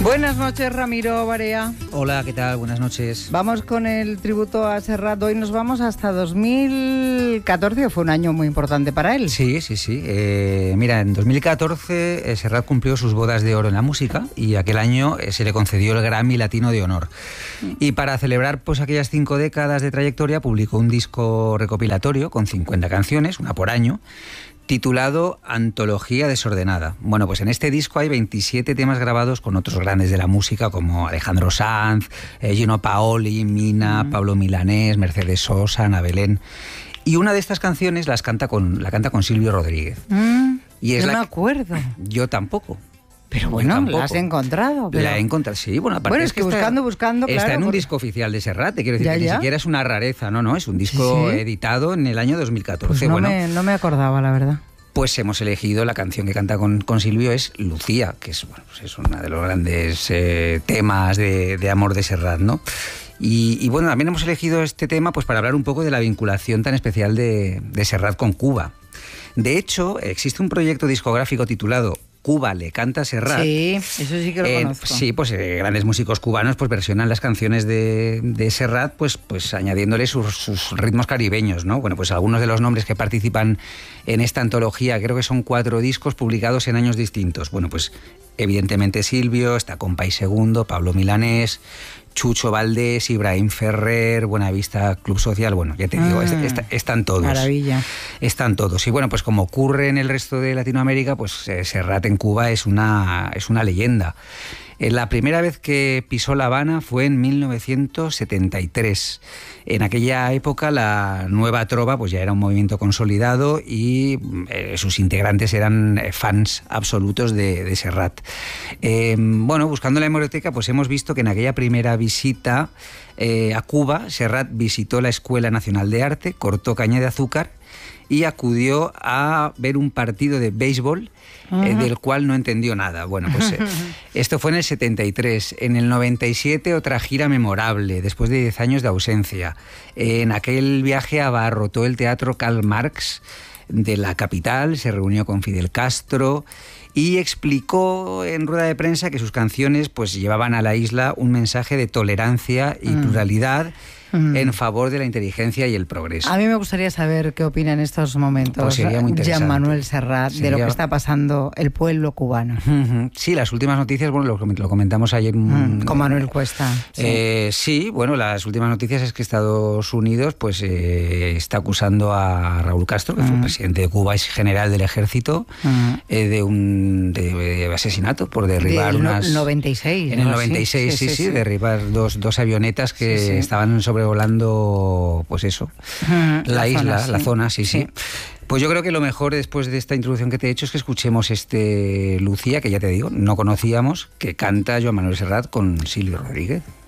Buenas noches, Ramiro Barea. Hola, ¿qué tal? Buenas noches. Vamos con el tributo a Serrat. Hoy nos vamos hasta 2014, fue un año muy importante para él. Sí. Mira, en 2014 Serrat cumplió sus bodas de oro en la música y aquel año se le concedió el Grammy Latino de Honor. Y para celebrar pues aquellas 5 décadas de trayectoria publicó un disco recopilatorio con 50 canciones, una por año, titulado Antología Desordenada. Bueno, pues en este disco hay 27 temas grabados con otros grandes de la música como Alejandro Sanz, Gino Paoli, Mina, Pablo Milanés, Mercedes Sosa, Ana Belén. Y una de estas canciones la canta con Silvio Rodríguez. Y es no me acuerdo. Yo tampoco. Pero bueno, la has encontrado. La he encontrado, sí. Bueno, aparte es que buscando, claro. Está en un disco oficial de Serrat, te quiero decir que ni siquiera es una rareza, no, es un disco editado en el año 2014. Pues no me acordaba, la verdad. Pues hemos elegido la canción que canta con Silvio, es Lucía, que es, pues es uno de los grandes temas de amor de Serrat, ¿no? Y bueno, también hemos elegido este tema pues para hablar un poco de la vinculación tan especial de Serrat con Cuba. De hecho, existe un proyecto discográfico titulado Cuba le canta a Serrat. Sí, eso sí que lo conozco. Sí, pues grandes músicos cubanos pues versionan las canciones de Serrat pues añadiéndole sus ritmos caribeños, ¿no? Bueno, pues algunos de los nombres que participan en esta antología, creo que son 4 discos publicados en años distintos. Bueno, pues evidentemente Silvio, está Compa y Segundo, Pablo Milanés, Chucho Valdés, Ibrahim Ferrer, Buenavista Club Social, bueno, ya te digo, están todos. Maravilla. Están todos. Y bueno, pues como ocurre en el resto de Latinoamérica, pues Serrat en Cuba es una leyenda. La primera vez que pisó La Habana fue en 1973. En aquella época la Nueva Trova pues ya era un movimiento consolidado y sus integrantes eran fans absolutos de Serrat. Bueno, buscando en la hemeroteca pues hemos visto que en aquella primera visita a Cuba, Serrat visitó la Escuela Nacional de Arte, cortó caña de azúcar y acudió a ver un partido de béisbol del cual no entendió nada. Bueno, pues esto fue en el 73. En el 97 otra gira memorable, después de 10 años de ausencia. En aquel viaje abarrotó el Teatro Karl Marx de la capital, se reunió con Fidel Castro y explicó en rueda de prensa que sus canciones pues llevaban a la isla un mensaje de tolerancia y pluralidad en favor de la inteligencia y el progreso. A mí me gustaría saber qué opina en estos momentos pues sería muy interesante. Jean-Manuel Serrat de lo que está pasando el pueblo cubano. Sí, las últimas noticias, bueno, lo comentamos ayer con Manuel Cuesta. Sí, bueno, las últimas noticias es que Estados Unidos pues está acusando a Raúl Castro, que fue el presidente de Cuba y general del ejército, de asesinato por derribar unas... 96. En el 96, sí, derribar dos avionetas que estaban sobrevolando, pues eso, la isla, zona, la zona, sí. Pues yo creo que lo mejor después de esta introducción que te he hecho es que escuchemos Lucía, que ya te digo, no conocíamos, que canta Joan Manuel Serrat con Silvio Rodríguez.